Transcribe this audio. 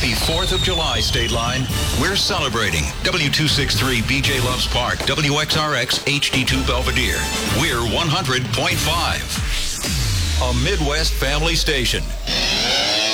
Happy 4th of July, State Line. We're celebrating W263 BJ Loves Park, WXRX HD2 Belvedere. We're 100.5. A Midwest family station.